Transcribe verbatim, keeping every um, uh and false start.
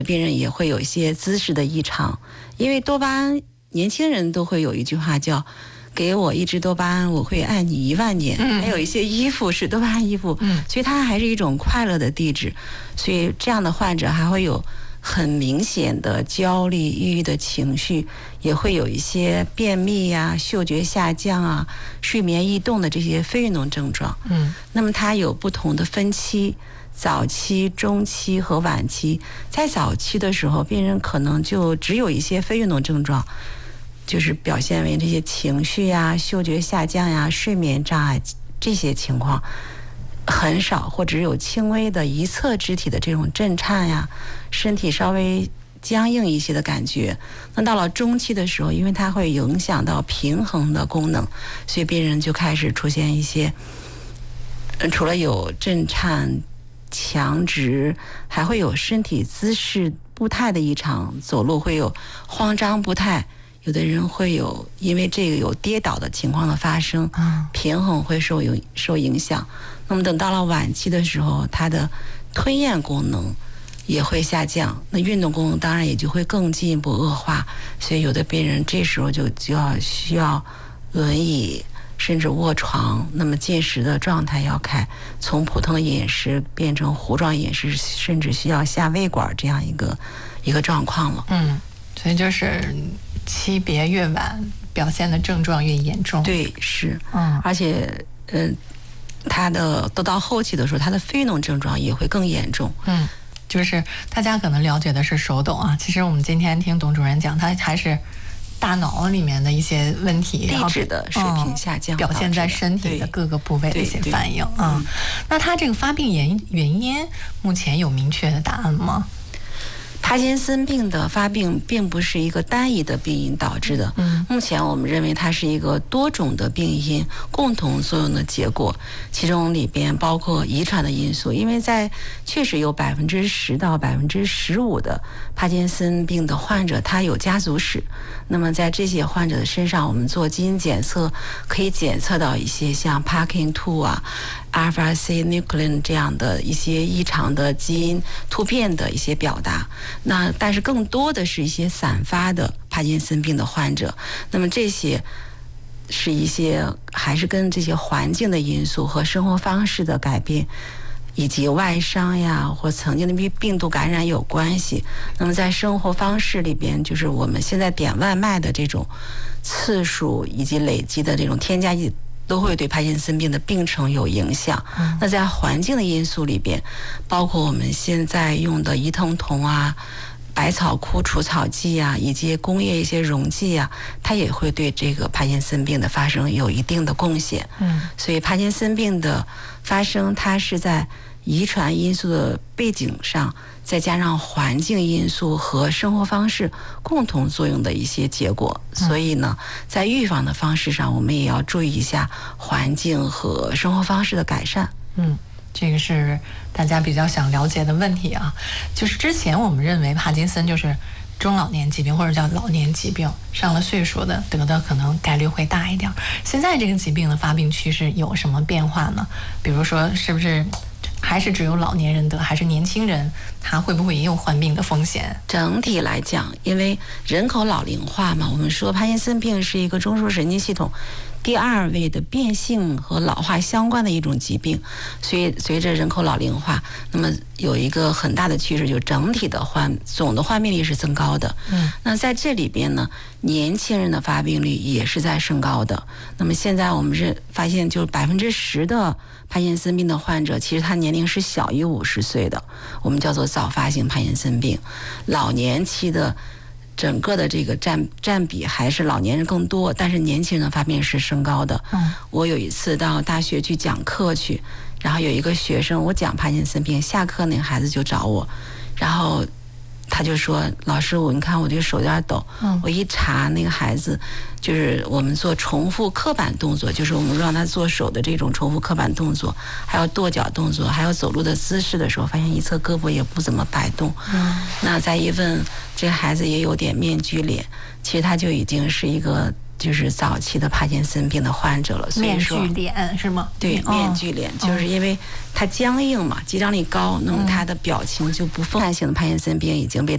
病人也会有一些姿势的异常，因为多巴胺，年轻人都会有一句话叫给我一支多巴胺，我会爱你一万年。还有一些衣服是多巴胺衣服，所以它还是一种快乐的地址。所以这样的患者还会有很明显的焦虑、抑郁的情绪，也会有一些便秘呀、嗅觉下降啊、睡眠异动的这些非运动症状。嗯，那么它有不同的分期。早期、中期和晚期，在早期的时候，病人可能就只有一些非运动症状，就是表现为这些情绪呀、嗅觉下降呀、睡眠障碍这些情况很少，或只有轻微的一侧肢体的这种震颤呀，身体稍微僵硬一些的感觉。那到了中期的时候，因为它会影响到平衡的功能，所以病人就开始出现一些，除了有震颤、强直，还会有身体姿势步态的异常，走路会有慌张步态，有的人会有因为这个有跌倒的情况的发生，平衡会受影受影响。那么等到了晚期的时候，它的吞咽功能也会下降，那运动功能当然也就会更进一步恶化，所以有的病人这时候就就要需要轮椅甚至卧床，那么进食的状态要改，从普通的饮食变成糊状饮食，甚至需要下胃管这样一个一个状况了。 嗯，所以就是期别越晚，表现的症状越严重。 对，是，嗯，而且，呃，他的都到后期的时候，他的非运动症状也会更严重。 嗯，就是大家可能了解的是手抖啊，其实我们今天听董主任讲，他还是大脑里面的一些问题， 地质的水平下降、 嗯，表现在身体的各个部位的一些反应啊、嗯。那他这个发病原原因目前有明确的答案吗？ 帕金森病的发病并不是一个单一的病因导致的，嗯，目前我们认为它是一个多种的病因共同作用的结果，其中里边包括遗传的因素，因为在确实有百分之十到百分之十五的帕金森病的患者他有家族史，那么在这些患者的身上，我们做基因检测可以检测到一些像 P A C I N 二 啊、阿尔法 C nuclein 这样的一些异常的基因突变的一些表达。那但是更多的是一些散发的帕金森病的患者，那么这些是一些还是跟这些环境的因素和生活方式的改变以及外伤呀或曾经的病毒感染有关系。那么在生活方式里边，就是我们现在点外卖的这种次数以及累积的这种添加剂都会对帕金森病的病程有影响。嗯、那在环境的因素里边，包括我们现在用的伊藤酮啊、百草枯除草剂啊，以及工业一些溶剂啊，它也会对这个帕金森病的发生有一定的贡献。嗯，所以帕金森病的发生，它是在遗传因素的背景上，再加上环境因素和生活方式共同作用的一些结果。所以呢，在预防的方式上，我们也要注意一下环境和生活方式的改善。 嗯，这个是大家比较想了解的问题啊。就是之前我们认为帕金森就是中老年疾病或者叫老年疾病，上了岁数的得的可能概率会大一点。现在这个疾病的发病趋势有什么变化呢？比如说是不是还是只有老年人得，还是年轻人他会不会也有患病的风险？ 整体来讲，因为人口老龄化嘛，我们说帕金森病是一个中枢神经系统第二位的变性和老化相关的一种疾病，所以随着人口老龄化，那么有一个很大的趋势，就整体的患总的患病率是增高的。嗯，那在这里边呢，年轻人的发病率也是在升高的。那么现在我们是发现，就是百分之十的帕金森病的患者，其实他年龄是小于五十岁的，我们叫做早发性帕金森病。老年期的整个的这个占占比还是老年人更多，但是年轻人的发病是升高的。嗯，我有一次到大学去讲课去，然后有一个学生，我讲帕金森病，下课那个孩子就找我，然后他就说：“老师，我你看我这个手有点抖。”嗯，我一查那个孩子，就是我们做重复刻板动作，就是我们让他做手的这种重复刻板动作，还有跺脚动作，还有走路的姿势的时候，发现一侧胳膊也不怎么摆动。嗯，那再一问，这个孩子也有点面具脸，其实他就已经是一个就是早期的帕金森病的患者了。所以说面具脸是吗？ 对，哦、面具脸就是因为他僵硬嘛，肌张力高，那么他的表情就不丰满性的帕金森病已经被